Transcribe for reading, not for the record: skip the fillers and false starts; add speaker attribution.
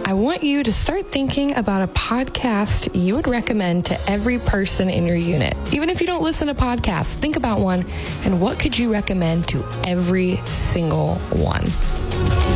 Speaker 1: I want you to start thinking about a podcast you would recommend to every person in your unit. Even if you don't listen to podcasts, think about one and what could you recommend to every single one?